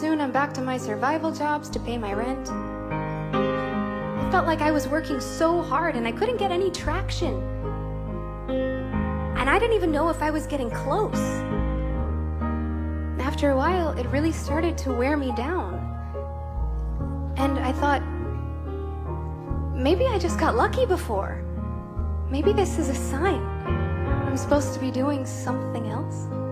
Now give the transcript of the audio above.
soon I'm back to my survival jobs to pay my rent. It felt like I was working so hard and I couldn't get any traction. And I didn't even know if I was getting close. After a while, it really started to wear me down. And I thought, maybe I just got lucky before. Maybe this is a sign. I'm supposed to be doing something else.